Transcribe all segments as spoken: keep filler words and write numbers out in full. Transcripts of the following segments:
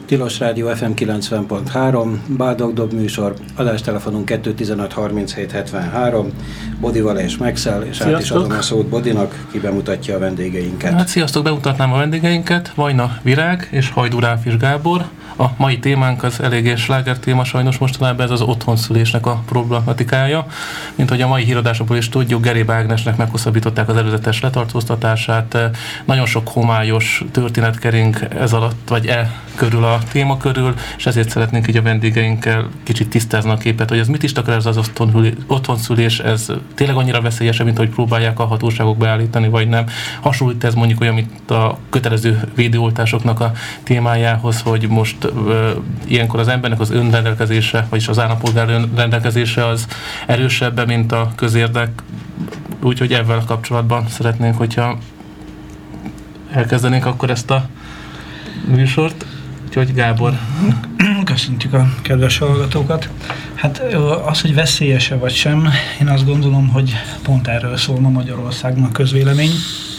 Tilos Rádió ef em kilencven pont három, Bádog-Dob műsor, adástelefonunk kettő tizenöt harminchét hetvenhárom, Bodival és Maxel, és sziasztok. Át is adom a szót Bodinak, ki bemutatja a vendégeinket. Hát sziasztok, bemutatnám a vendégeinket, Vajna Virág és Hajdú Ráfis Gábor. A mai témánk az eléggé sláger téma, sajnos mostanában ez az otthonszülésnek a problematikája. Mint hogy a mai híradásokból is tudjuk, Geréb Ágnesnek meghosszabbították az előzetes letartóztatását. Nagyon sok homályos történet kering ez alatt, vagy e körül a téma körül, és ezért szeretnénk így a vendégeinkkel kicsit tisztázni a képet, hogy ez mit is akar ez az otthonszülés, ez tényleg annyira veszélyes, mint hogy próbálják a hatóságok beállítani, vagy nem. Hasonlít ez mondjuk olyan, mint a kötelező védőoltásoknak a témájához, hogy most ö, ilyenkor az embernek az önrendelkezése, vagyis az állampolgár önrendelkezése az erősebb, mint a közérdek. Úgyhogy ezzel kapcsolatban szeretnénk, hogyha elkezdenénk akkor ezt a műsort. Úgyhogy Gábor. Köszöntjük a kedves hallgatókat. Hát az, hogy veszélyes-e vagy sem, én azt gondolom, hogy pont erről szól ma Magyarországon a közvélemény,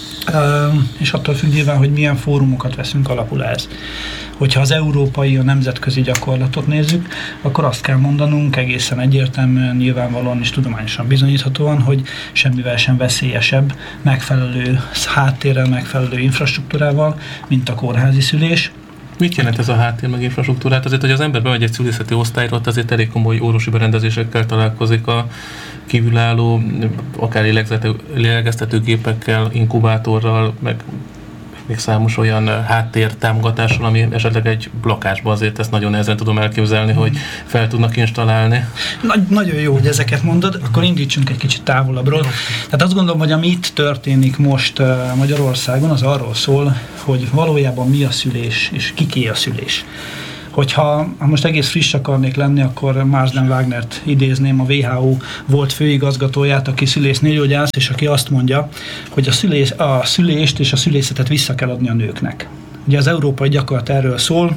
és attól függ nyilván, hogy milyen fórumokat veszünk alapul ez. Hogyha az európai, a nemzetközi gyakorlatot nézzük, akkor azt kell mondanunk egészen egyértelműen, nyilvánvalóan és tudományosan bizonyíthatóan, hogy semmivel sem veszélyesebb, megfelelő háttérrel, megfelelő infrastruktúrával, mint a kórházi szülés. Mit jelent ez a háttér meg infrastruktúrát? Azért, hogy az ember bemegy egy szülészeti osztályra, ott azért elég komoly orvosi berendezésekkel találkozik, a kívülálló, akár lélegeztetőgépekkel, inkubátorral, meg még számos olyan háttértámogatással, ami esetleg egy lakásban azért ezt nagyon nehezen tudom elképzelni, hogy fel tudnak installálni. Nagy, nagyon jó, hogy ezeket mondod, akkor indítsunk egy kicsit távolabbról. Tehát azt gondolom, hogy ami itt történik most Magyarországon, az arról szól, hogy valójában mi a szülés, és kiké a szülés. Hogyha ha most egész friss akarnék lenni, akkor Marsden Wagnert idézném, a vé há ó volt főigazgatóját, aki szülésznőgyógyász, és aki azt mondja, hogy a, szülés, a szülést és a szülészetet vissza kell adni a nőknek. Ugye az európai gyakorlat erről szól,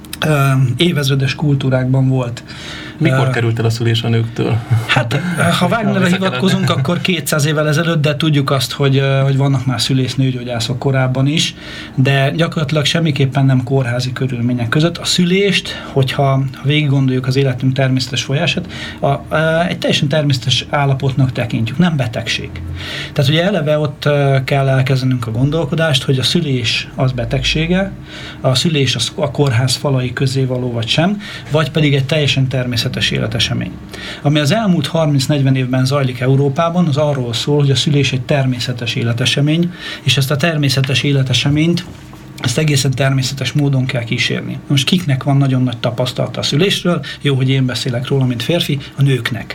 évezredes kultúrákban volt. Mikor uh, került el a szülés a nőktől? Hát, ha Wagnerre hivatkozunk, akkor kétszáz évvel ezelőtt, de tudjuk azt, hogy, hogy vannak már szülésznőgyógyászok korábban is, de gyakorlatilag semmiképpen nem kórházi körülmények között. A szülést, hogyha végig gondoljuk az életünk természetes folyását, a, a, egy teljesen természetes állapotnak tekintjük, nem betegség. Tehát ugye eleve ott kell elkezdenünk a gondolkodást, hogy a szülés az betegsége, a szülés az a kórház falai közé való vagy sem, vagy pedig egy teljesen természetes életesemény. Ami az elmúlt harminc-negyven évben zajlik Európában, az arról szól, hogy a szülés egy természetes életesemény, és ezt a természetes életeseményt ezt egészen természetes módon kell kísérni. Most kiknek van nagyon nagy tapasztalata a szülésről? Jó, hogy én beszélek róla, mint férfi, a nőknek.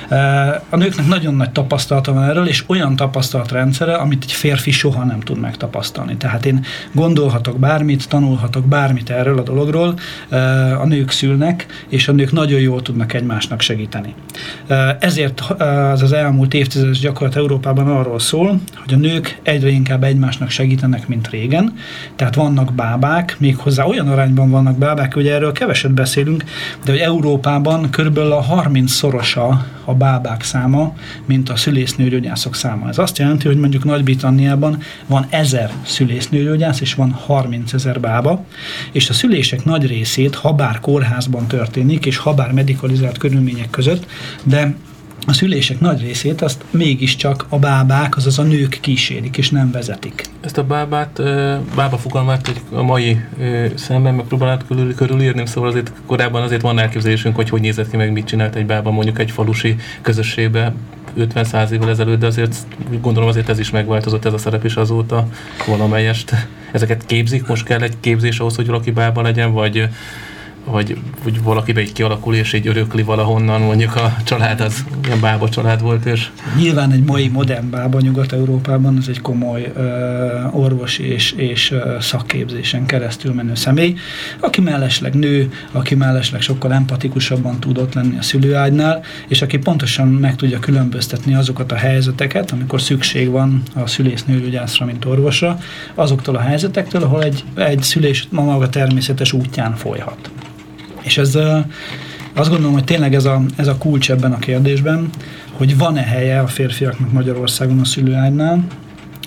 A nőknek nagyon nagy tapasztalata van erről, és olyan tapasztalatrendszere, amit egy férfi soha nem tud megtapasztalni. Tehát én gondolhatok bármit, tanulhatok bármit erről a dologról, a nők szülnek, és a nők nagyon jól tudnak egymásnak segíteni. Ezért az az elmúlt évtizedes gyakorlat Európában arról szól, hogy a nők egyre inkább egymásnak segítenek, mint régen. Tehát vannak bábák, méghozzá olyan arányban vannak bábák, hogy erről keveset beszélünk, de hogy Európában körülbelül a harmincszorosa a bábák száma, mint a szülésznőgyógyászok száma. Ez azt jelenti, hogy mondjuk Nagy-Britanniában van ezer szülésznőgyógyász, és van harmincezer bába, és a szülések nagy részét, ha bár kórházban történik, és ha bár medikalizált körülmények között, de a szülések nagy részét azt mégiscsak a bábák, azaz a nők kísérik, és nem vezetik. Ezt a bábát, bába fogalmát hogy a mai szemben megpróbálnád körül, körülírni, szóval azért korábban azért van elképzelésünk, hogy hogy nézett ki, meg mit csinált egy bába mondjuk egy falusi közösségbe ötven-száz évvel ezelőtt, de azért gondolom azért ez is megváltozott, ez a szerep is azóta valamelyest. Ezeket képzik? Most kell egy képzés ahhoz, hogy valaki bába legyen, vagy vagy, vagy valakibe így kialakul, és így örökli valahonnan, mondjuk a család az ilyen bába család volt, és... Nyilván egy mai modern bába Nyugat-Európában az egy komoly uh, orvosi és, és uh, szakképzésen keresztül menő személy, aki mellesleg nő, aki mellesleg sokkal empatikusabban tudott lenni a szülőágynál, és aki pontosan meg tudja különböztetni azokat a helyzeteket, amikor szükség van a szülésznőgyógyászra, mint orvosra, azoktól a helyzetektől, ahol egy, egy szülés ma maga természetes útján folyhat. És ez, azt gondolom, hogy tényleg ez a, ez a kulcs ebben a kérdésben, hogy van-e helye a férfiaknak Magyarországon a szülőágynál,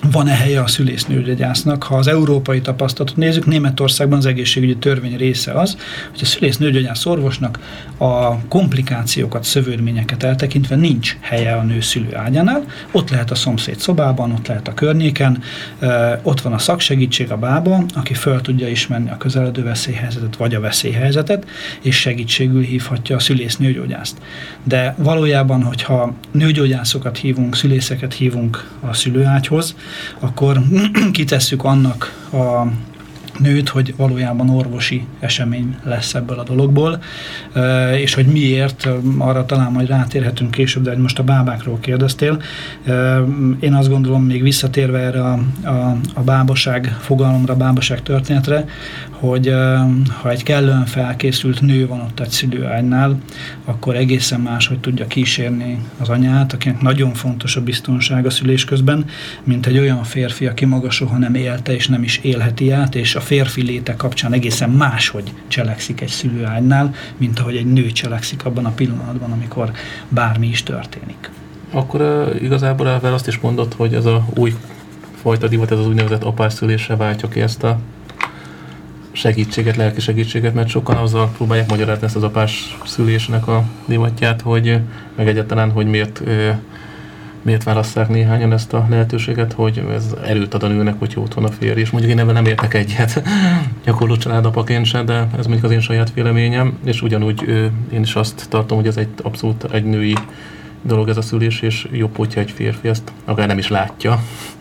van-e helye a szülésznőgyógyásznak. Ha az európai tapasztalatot nézzük, Németországban az egészségügyi törvény része az, hogy a szülésznőgyógyász orvosnak a komplikációkat, szövődményeket eltekintve nincs helye a nő szülőágyánál, ott lehet a szomszéd szobában, ott lehet a környéken, ott van a szaksegítség, a bába, aki föl tudja ismerni a közeledő veszélyhelyzetet, vagy a veszélyhelyzetet, és segítségül hívhatja a szülésznőgyógyászt. De valójában, hogyha nőgyógyászokat hívunk, szülészeket hívunk a szülőágyhoz, akkor kitesszük annak a nőt, hogy valójában orvosi esemény lesz ebből a dologból, és hogy miért, arra talán majd rátérhetünk később, de most a bábákról kérdeztél. Én azt gondolom, még visszatérve erre a, a, a bábaság fogalomra, bábaság történetre, hogy ha egy kellően felkészült nő van ott egy szülőágynál, akkor egészen máshogy tudja kísérni az anyát, akinek nagyon fontos a biztonság a szülés közben, mint egy olyan férfi, aki maga soha nem élte és nem is élheti át, és a férfi léte kapcsán egészen máshogy cselekszik egy szülőágynál, mint ahogy egy nő cselekszik abban a pillanatban, amikor bármi is történik. Akkor uh, igazából elvel azt is mondott, hogy ez a új fajta divat, ez az úgynevezett apásszülésre váltja ki ezt a segítséget, lelki segítséget, mert sokan azzal próbálják magyarázni ezt az apás szülésnek a divatját, hogy meg egyáltalán, hogy miért, miért válasszák néhányan ezt a lehetőséget, hogy ez erőt ad a nőnek, hogy ott van a férj, és mondjuk én ebben nem értek egyet gyakorló családapaként sem, de ez mondjuk az én saját véleményem, és ugyanúgy én is azt tartom, hogy ez egy abszolút egy női dolog ez a szülés, és jobb, hogyha egy férfi ezt akár nem is látja.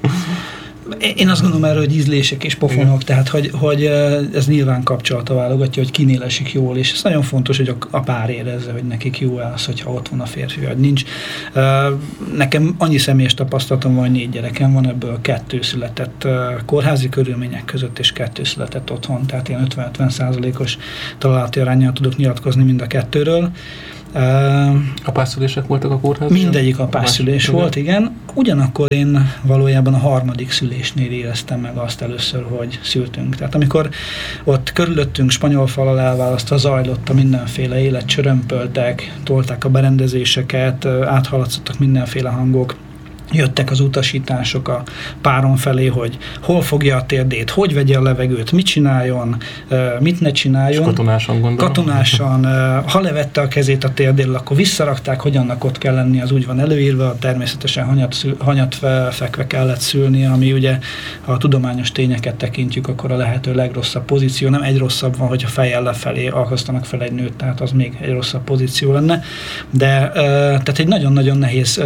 Én azt gondolom erről, hogy ízlések és pofonok, igen. Tehát hogy, hogy ez nyilván kapcsolata válogatja, hogy kinél esik jól, és ez nagyon fontos, hogy a pár érezze, hogy nekik jó az, hogyha ott van a férfi, vagy nincs. Nekem annyi személyes tapasztalatom van, hogy négy gyerekem van, ebből kettő született kórházi körülmények között, és kettő született otthon, tehát én ötven-ötven százalékos találati aránnyal tudok nyilatkozni mind a kettőről. Uh, apásszülések voltak a kórházban? Mindegyik apásszülés volt, igen. Ugyanakkor én valójában a harmadik szülésnél éreztem meg azt először, hogy szültünk. Tehát amikor ott körülöttünk spanyol fallal elválasztva zajlott a mindenféle élet, csörömpöltek, tolták a berendezéseket, áthallatszottak mindenféle hangok, jöttek az utasítások a páron felé, hogy hol fogja a térdét, hogy vegye a levegőt, mit csináljon, mit ne csináljon. És katonásan gondolom. Katonásan, ha levette a kezét a térdéről, akkor visszarakták, hogy annak ott kell lenni, az úgy van előírva, természetesen hanyat, szül, hanyat fekve kellett szülni, ami ugye, ha a tudományos tényeket tekintjük, akkor a lehető legrosszabb pozíció. Nem egy rosszabb van, hogyha fejjel lefelé akasztanak fel egy nőt, tehát az még egy rosszabb pozíció lenne. De tehát egy nagyon-nagyon nehéz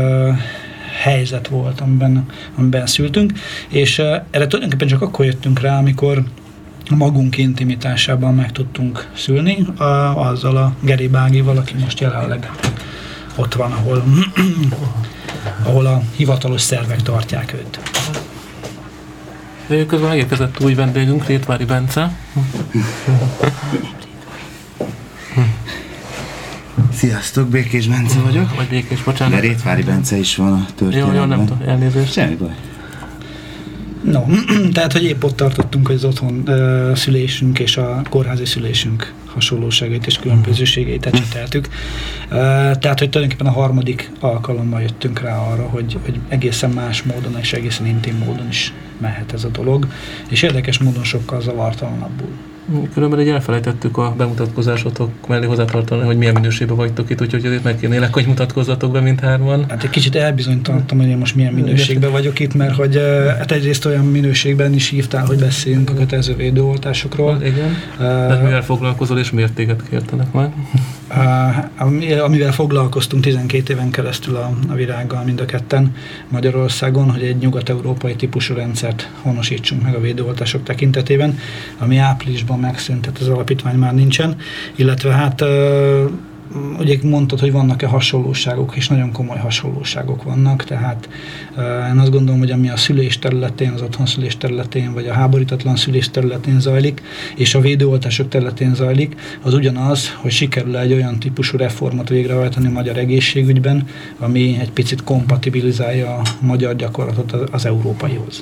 helyzet volt, amiben, amiben szültünk, és uh, erre tulajdonképpen csak akkor jöttünk rá, amikor a magunk intimitásában meg tudtunk szülni, uh, azzal a Geri Bágival, aki most jelenleg ott van, ahol, ahol a hivatalos szervek tartják őt. Közben megérkezett új vendégünk, Rétvári Bence. Sziasztok, Békés Bence vagyok. Vagy Békés, bocsánat. De Rétvári Bence is van a történetben. Jó, jó, nem tudom, elnézést. Semmi baj. No, tehát, hogy épp ott tartottunk, hogy az otthon uh, szülésünk és a kórházi szülésünk hasonlóságait és különbözőségeit ecseteltük. Uh, tehát, hogy tulajdonképpen a harmadik alkalommal jöttünk rá arra, hogy, hogy egészen más módon és egészen intim módon is mehet ez a dolog, és érdekes módon sokkal zavartalanabbul. Különben egy elfelejtettük a bemutatkozásotok mellé hozzátartani, hogy milyen minőségben vagytok itt, úgyhogy azért megkérnélek, hogy mutatkozzatok be, mint hárman. Hát egy kicsit elbizonytalanodtam, hogy én most milyen minőségben vagyok itt, mert hogy hát egyrészt olyan minőségben is hívtál, hogy beszéljünk a kötelező védőoltásokról. Igen. Uh, De mivel foglalkozol és miért téged kértenek meg? Uh, amivel foglalkoztunk tizenkét éven keresztül a, a Virággal mind a ketten Magyarországon, hogy egy nyugat-európai típusú rendszert honosítsunk meg a védőoltások tekintetében, ami áprilisban megszűnt, tehát az alapítvány már nincsen, illetve hát uh, ugye mondtad, hogy vannak-e hasonlóságok, és nagyon komoly hasonlóságok vannak, tehát uh, én azt gondolom, hogy ami a szülés területén, az otthonszülés területén, vagy a háborítatlan szülés területén zajlik, és a védőoltások területén zajlik, az ugyanaz, hogy sikerül egy olyan típusú reformot végrehajtani a magyar egészségügyben, ami egy picit kompatibilizálja a magyar gyakorlatot az európaihoz.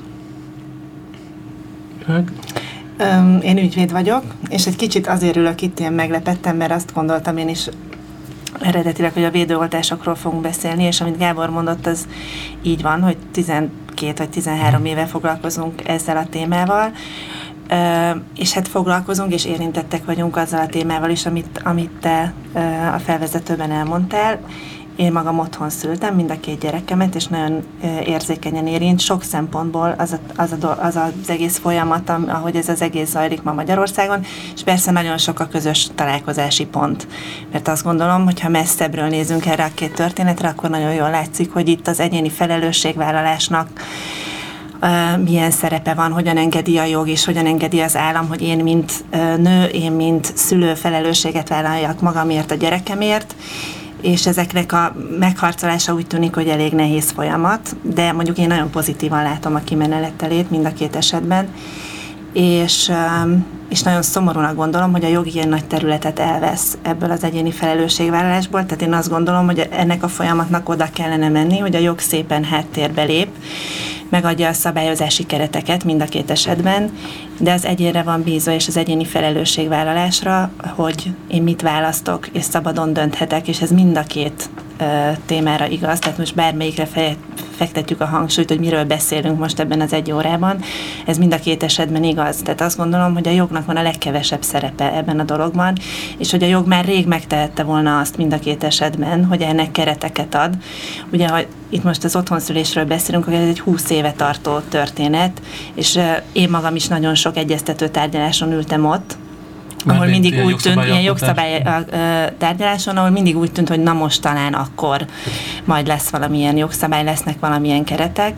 Meg? Én ügyvéd vagyok, és egy kicsit azért ülök itt, ilyen meglepettem, mert azt gondoltam én is eredetileg, hogy a védőoltásokról fogunk beszélni, és amit Gábor mondott, az így van, hogy tizenkét vagy tizenhárom éve foglalkozunk ezzel a témával, Uh, és hát foglalkozunk, és érintettek vagyunk azzal a témával is, amit, amit te uh, a felvezetőben elmondtál. Én magam otthon szültem mind a két gyerekemet, és nagyon uh, érzékenyen érint sok szempontból az, a, az, a, az az egész folyamat, ahogy ez az egész zajlik ma Magyarországon, és persze nagyon sok a közös találkozási pont. Mert azt gondolom, hogy ha messzebbről nézünk erre a két történetre, akkor nagyon jól látszik, hogy itt az egyéni felelősségvállalásnak Uh, milyen szerepe van, hogyan engedi a jog, és hogyan engedi az állam, hogy én, mint uh, nő, én, mint szülő felelősséget vállaljak magamért, a gyerekemért, és ezeknek a megharcolása úgy tűnik, hogy elég nehéz folyamat, de mondjuk én nagyon pozitívan látom a kimenetelét mind a két esetben, és, um, és nagyon szomorúnak gondolom, hogy a jog ilyen nagy területet elvesz ebből az egyéni felelősségvállalásból, tehát én azt gondolom, hogy ennek a folyamatnak oda kellene menni, hogy a jog szépen háttérbe lép, megadja a szabályozási kereteket mind a két esetben, de az egyénre van bízva, és az egyéni felelősségvállalásra, hogy én mit választok, és szabadon dönthetek, és ez mind a két uh, témára igaz, tehát most bármelyikre fe, fektetjük a hangsúlyt, hogy miről beszélünk most ebben az egy órában, ez mind a két esetben igaz. Tehát azt gondolom, hogy a jognak van a legkevesebb szerepe ebben a dologban, és hogy a jog már rég megtehette volna azt mind a két esetben, hogy ennek kereteket ad. Ugye, ha itt most az otthonszülésről beszélünk, hogy ez egy húsz éve tartó történet, és én magam is nagyon sok egyeztető tárgyaláson ültem ott, ahol Már mindig ilyen úgy tűnt, ilyen jogszabály jogszabály tárgyaláson, ahol mindig úgy tűnt, hogy na most talán akkor majd lesz valamilyen jogszabály, lesznek valamilyen keretek.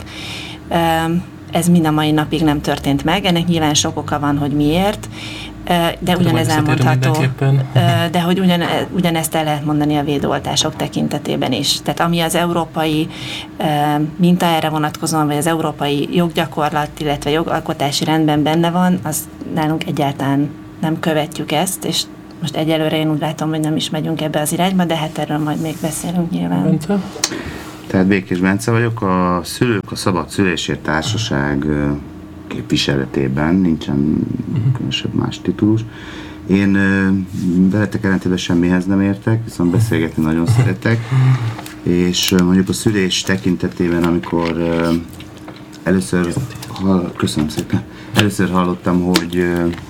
Ez mind a mai napig nem történt meg, ennek nyilván sok oka van, hogy miért, de ugyanez elmondható, de hogy ugyan, ugyanezt el lehet mondani a védőoltások tekintetében is. Tehát ami az európai minta erre vonatkozóan, vagy az európai joggyakorlat, illetve jogalkotási rendben benne van, az nálunk egyáltalán nem követjük ezt, és most egyelőre én úgy látom, hogy nem is megyünk ebbe az irányba, de hát erről majd még beszélünk nyilván. Bence? Tehát Békés Bence vagyok, a Szülők a Szabad Szülésért Társaság képviseletében, nincsen különösebb más titulus. Én veletek ellentétben semmihez nem értek, viszont beszélgetni nagyon szeretek, és mondjuk a szülés tekintetében, amikor először, hall, köszönöm szépen, először hallottam, hogy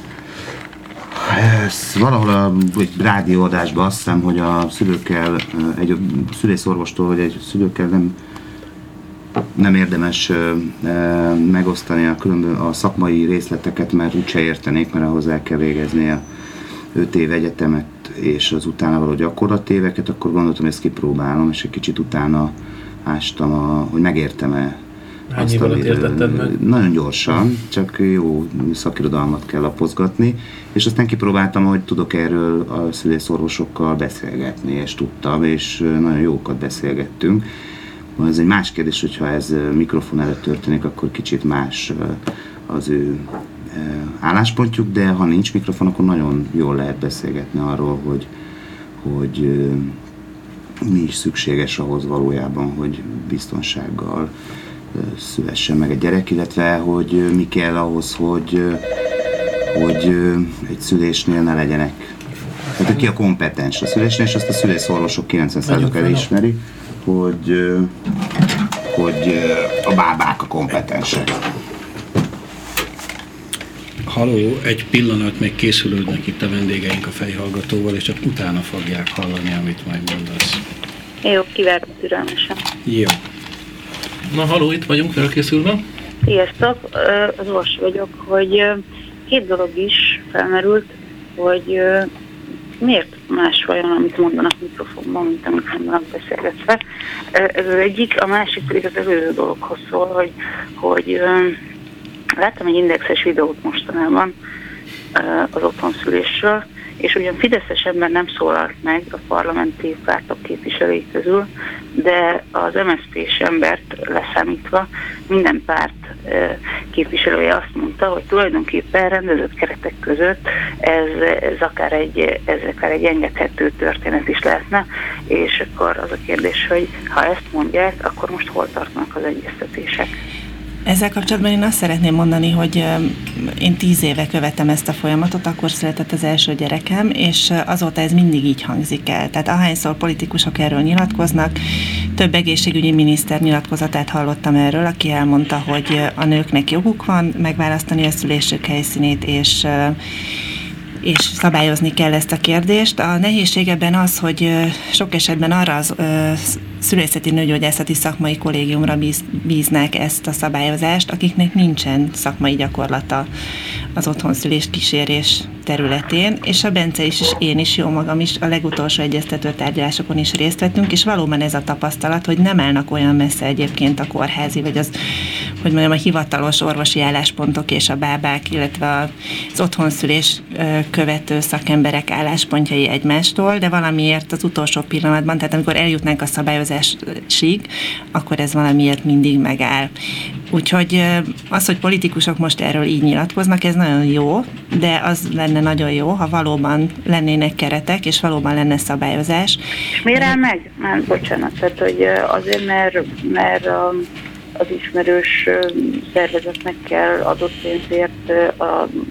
ez valahol a, egy rádióadásban azt hiszem, hogy a szülőkkel, egy szülészorvostól, hogy egy szülőkkel nem, nem érdemes e, megosztani a, különböző, a szakmai részleteket, mert úgyse értenék, mert ahhoz el kell végezni a öt év egyetemet és az utána való gyakorlatéveket, akkor gondoltam, hogy ezt kipróbálom, és egy kicsit utána ástam, a, hogy megértem-e. Hány év alatt értetted meg? Nagyon gyorsan, csak jó szakirodalmat kell lapozgatni, és aztán kipróbáltam, hogy tudok erről a szülészorvosokkal beszélgetni, és tudtam, és nagyon jókat beszélgettünk. Ez egy más kérdés, hogyha ez mikrofon előtt történik, akkor kicsit más az ő álláspontjuk, de ha nincs mikrofon, akkor nagyon jól lehet beszélgetni arról, hogy, hogy mi is szükséges ahhoz valójában, hogy biztonsággal szülessen meg egy gyerek, illetve hogy mi kell ahhoz, hogy, hogy egy szülésnél ne legyenek. Tehát ki a kompetens a szülésnél, és azt a szülészorvosok kilencven százaléka elismeri, hogy, hogy a bábák a kompetensek. Haló, egy pillanat, még készülődnek itt a vendégeink a fejhallgatóval, és csak utána fogják hallani, amit majd mondasz. Jó, kivárom türelmesen. Jó. Na, haló, itt vagyunk, felkészülve. Sziasztok, az Orsi vagyok, hogy két dolog is felmerült, hogy miért más vajon, amit mondanak mikrofonban, mint amit mondanak beszélgetve. Ez az egyik, a másik pedig az előző dologhoz szól, hogy, hogy láttam egy indexes videót mostanában az otthonszülésről, és ugyan Fideszes ember nem szólalt meg a parlamenti pártok képviselői közül, de az em es zé pés embert leszámítva minden párt képviselője azt mondta, hogy tulajdonképpen rendezett keretek között ez, ez, akár egy, ez akár egy engedhető történet is lehetne, és akkor az a kérdés, hogy ha ezt mondják, akkor most hol tartanak az egyeztetések? Ezzel kapcsolatban én azt szeretném mondani, hogy én tíz éve követem ezt a folyamatot, akkor született az első gyerekem, és azóta ez mindig így hangzik el. Tehát ahányszor politikusok erről nyilatkoznak, több egészségügyi miniszter nyilatkozatát hallottam erről, aki elmondta, hogy a nőknek joguk van megválasztani a szülésük helyszínét, és és szabályozni kell ezt a kérdést. A nehézség ebben az, hogy sok esetben arra az szülészeti nőgyógyászati szakmai kollégiumra bíz, bíznák ezt a szabályozást, akiknek nincsen szakmai gyakorlata az otthonszülés kísérés területén, és a Bence is, és én is, jó magam is a legutolsó egyeztető tárgyalásokon is részt vettünk, és valóban ez a tapasztalat, hogy nem állnak olyan messze egyébként a kórházi, vagy az, hogy mondjam, a hivatalos orvosi álláspontok és a bábák, illetve az otthonszülés követő szakemberek álláspontjai egymástól, de valamiért az utolsó pillanatban, tehát amikor eljutnánk a szabályozásig, akkor ez valamiért mindig megáll. Úgyhogy az, hogy politikusok most erről így nyilatkoznak, ez nagyon jó, de az lenne nagyon jó, ha valóban lennének keretek, és valóban lenne szabályozás. És miért áll meg? Már bocsánat, tehát hogy azért, mert, mert az ismerős szervezetnek kell adott pénzért a,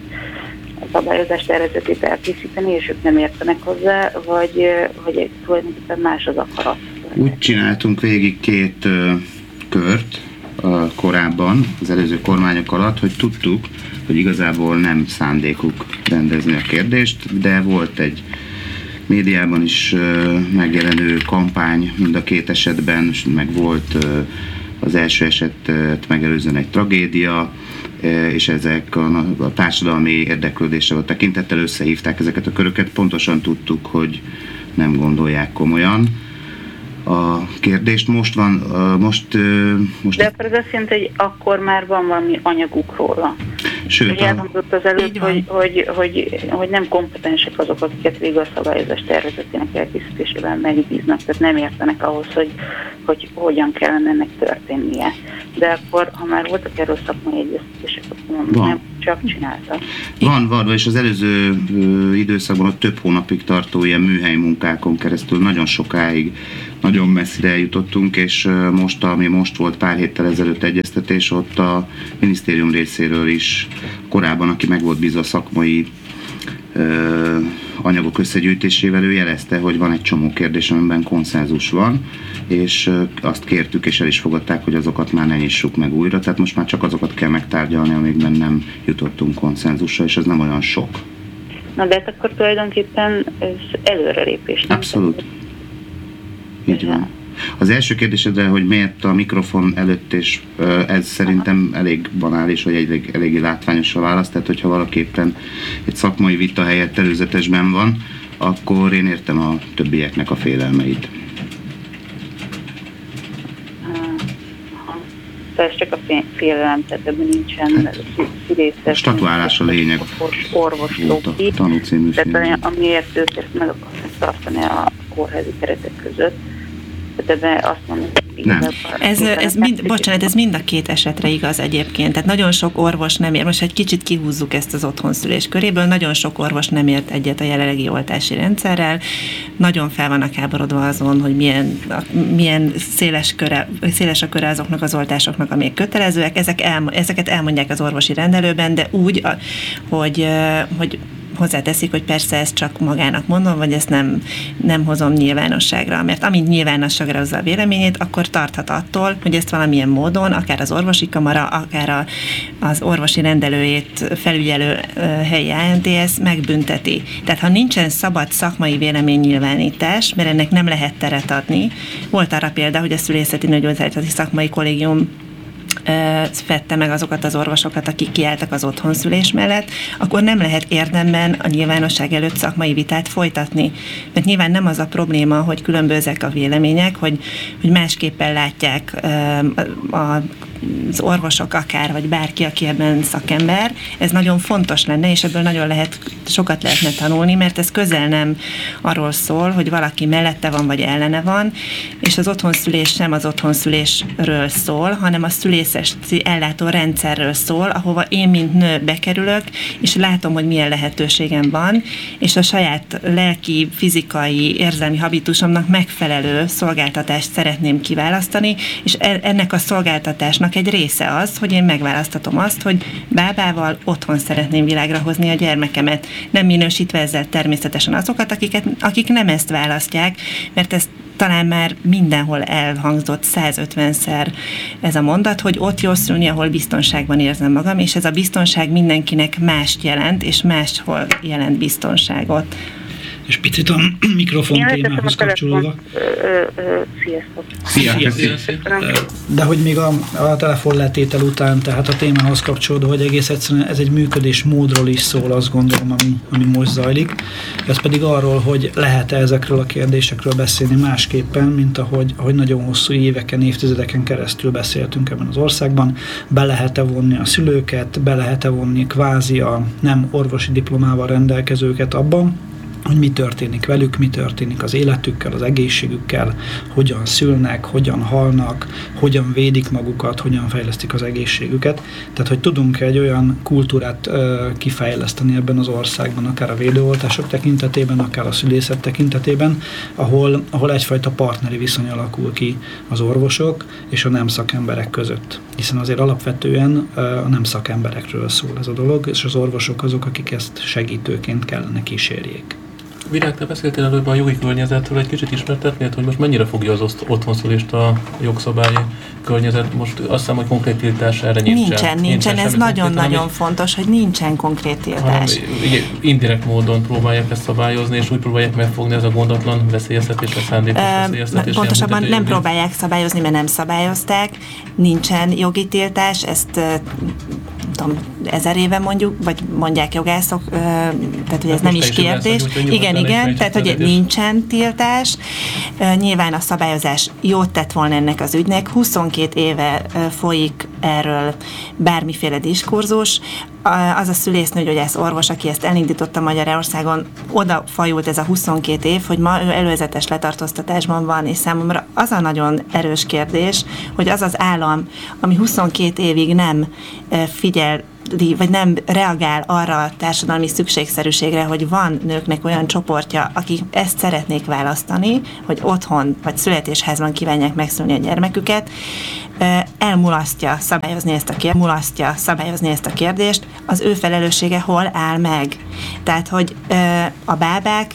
a szabályozás tervezetét elkészíteni, és ők nem értenek hozzá, vagy, vagy egy tulajdonképpen más az akarat. Úgy csináltunk végig két ö, kört a korábban, az előző kormányok alatt, hogy tudtuk, hogy igazából nem szándékuk rendezni a kérdést, de volt egy médiában is ö, megjelenő kampány mind a két esetben, meg volt ö, az első esetet megelőzően egy tragédia, és ezek a, a társadalmi érdeklődésre tekintettel összehívták ezeket a köröket. Pontosan tudtuk, hogy nem gondolják komolyan a kérdést. Most van, most... most De akkor ez azt jelenti, hogy akkor már van valami anyaguk róla. Sőt, elmondott az előtt, hogy, hogy, hogy, hogy nem kompetensek azok, akiket végül a szabályozás tervezetének elkészítésében megbíznak, tehát nem értenek ahhoz, hogy, hogy hogyan kellene ennek történnie. De akkor, ha már voltak erről szakmai egyeztetések, akkor nem csak csináltak. Van, van, és az előző ö, időszakban a több hónapig tartó ilyen műhely munkákon keresztül nagyon sokáig, nagyon messzire eljutottunk, és ö, most, ami most volt pár héttel ezelőtt egyeztetés, ott a minisztérium részéről is korábban, aki meg volt bízva szakmai ö, anyagok összegyűjtésével, ő jelezte, hogy van egy csomó kérdés, amiben konszenzus van, és azt kértük, és el is fogadták, hogy azokat már ne nyissuk meg újra, tehát most már csak azokat kell megtárgyalni, amikben nem jutottunk konszenzusra, és ez nem olyan sok. Na de hát akkor tulajdonképpen ez előrelépés. Abszolút. Így van. Az első kérdésedre, hogy miért a mikrofon előtt, és ez szerintem elég banális, vagy elég, eléggé látványos a válasz, tehát hogyha valaki éppen egy szakmai vita helyett előzetesben van, akkor én értem a többieknek a félelmeit. Ez csak a félelem, tehát ebben nincsen szülészes. Statuálás a lényeg. Orvos lóki. Tanú című film. Tehát amiért ők ezt meg akarnak tartani a kórházi keretek között. Tehát ebben azt mondom, nem. Ez, ez mind, bocsánat, ez mind a két esetre igaz egyébként. Tehát nagyon sok orvos nem ért, most egy kicsit kihúzzuk ezt az otthonszülés köréből, nagyon sok orvos nem ért egyet a jelenlegi oltási rendszerrel, nagyon fel vannak háborodva azon, hogy milyen, milyen széles, köre, széles a köre azoknak az oltásoknak, amik kötelezőek. Ezek el, ezeket elmondják az orvosi rendelőben, de úgy, hogy, hogy hozzáteszik, hogy persze ezt csak magának mondom, vagy ezt nem, nem hozom nyilvánosságra, mert amint nyilvánosságra hozza a véleményét, akkor tarthat attól, hogy ezt valamilyen módon, akár az orvosi kamara, akár a, az orvosi rendelőjét felügyelő helyi á en té es megbünteti. Tehát ha nincsen szabad szakmai véleménynyilvánítás, mert ennek nem lehet teret adni, volt arra példa, hogy a szülészeti nőgyógyászati szakmai kollégium fedte meg azokat az orvosokat, akik kiálltak az otthonszülés mellett, akkor nem lehet érdemben a nyilvánosság előtt szakmai vitát folytatni. Mert nyilván nem az a probléma, hogy különbözőek a vélemények, hogy, hogy másképpen látják a az orvosok akár, vagy bárki, aki ebben szakember, ez nagyon fontos lenne, és ebből nagyon lehet, sokat lehetne tanulni, mert ez közel nem arról szól, hogy valaki mellette van, vagy ellene van, és az otthonszülés sem az otthonszülésről szól, hanem a szülészes ellátó rendszerről szól, ahova én, mint nő bekerülök, és látom, hogy milyen lehetőségem van, és a saját lelki, fizikai, érzelmi habitusomnak megfelelő szolgáltatást szeretném kiválasztani, és ennek a szolgáltatásnak választásomnak egy része az, hogy én megválasztatom azt, hogy bábával otthon szeretném világra hozni a gyermekemet, nem minősítve ezzel természetesen azokat, akiket, akik nem ezt választják, mert ez talán már mindenhol elhangzott százötvenszer ez a mondat, hogy ott jó szülni, ahol biztonságban érzem magam, és ez a biztonság mindenkinek mást jelent, és máshol jelent biztonságot. És picit a mikrofon témához kapcsolódva. Sziasztok! Sziasztok! De hogy még a, a telefonletétel után, tehát a témához kapcsolódva, hogy egész egyszerűen ez egy működésmódról is szól, azt gondolom, ami, ami most zajlik. Ez pedig arról, hogy lehet-e ezekről a kérdésekről beszélni másképpen, mint ahogy, ahogy nagyon hosszú éveken, évtizedeken keresztül beszéltünk ebben az országban. Be lehet-e vonni a szülőket, be lehet-e vonni kvázi a nem orvosi diplomával rendelkezőket abban, hogy mi történik velük, mi történik az életükkel, az egészségükkel, hogyan szülnek, hogyan halnak, hogyan védik magukat, hogyan fejlesztik az egészségüket. Tehát, hogy tudunk egy olyan kultúrát ö, kifejleszteni ebben az országban, akár a védőoltások tekintetében, akár a szülészet tekintetében, ahol, ahol egyfajta partneri viszony alakul ki az orvosok és a nem szakemberek között. Hiszen azért alapvetően ö, a nem szakemberekről szól ez a dolog, és az orvosok azok, akik ezt segítőként kellene kísérjék. Virág, te beszéltél előbb a jogi környezetről, egy kicsit ismertetnéd, hogy most mennyire fogja az otthonszülést a jogszabályi környezet? Most azt hiszem, hogy konkrét tiltás erre nincsen. Nincsen, nincsen, nincsen ez nagyon-nagyon nagyon fontos, hogy nincsen konkrét tiltás. Hanem, indirekt módon próbálják ezt szabályozni, és úgy próbálják megfogni ez a gondatlan veszélyeztetés, a szándékos veszélyeztetés. Pontosabban nem próbálják szabályozni, mert nem szabályozták, nincsen jogi tiltás, ezt tudom, ezer éve mondjuk, vagy mondják jogászok, tehát hogy ez nem is kérdés. Igen, igen, tehát hogy nincsen tiltás. Nyilván a szabályozás jót tett volna ennek az ügynek. huszonkét éve folyik erről bármiféle diskurzus. Az a szülésznőgyógyász orvos, aki ezt elindította Magyarországon, oda fajult ez a huszonkét év, hogy ma ő előzetes letartóztatásban van, és számomra az a nagyon erős kérdés, hogy az az állam, ami huszonkét évig nem figyel, vagy nem reagál arra a társadalmi szükségszerűségre, hogy van nőknek olyan csoportja, akik ezt szeretnék választani, hogy otthon vagy születésházban kívánják megszülni a gyermeküket, elmulasztja szabályozni ezt a kérdést, mulasztja szabályozni ezt a kérdést, az ő felelőssége hol áll meg. Tehát, hogy a bábák